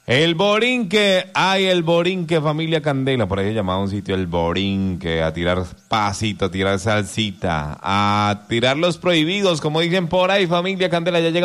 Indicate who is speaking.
Speaker 1: El Borinque, ay, el Borinque, familia Candela, por ahí llamaba un sitio el Borinque, a tirar pasito, a tirar salsita, a tirar los prohibidos, como dicen por ahí, familia Candela, ya llega.